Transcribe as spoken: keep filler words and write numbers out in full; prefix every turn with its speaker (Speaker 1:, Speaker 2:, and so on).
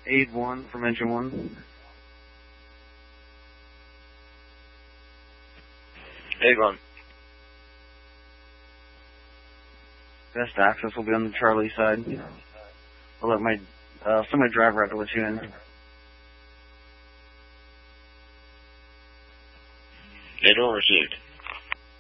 Speaker 1: Aid one from engine one.
Speaker 2: Aid one.
Speaker 1: Best access will be on the Charlie side. I'll let my, uh, send my driver out to let you in.
Speaker 2: Aid one received.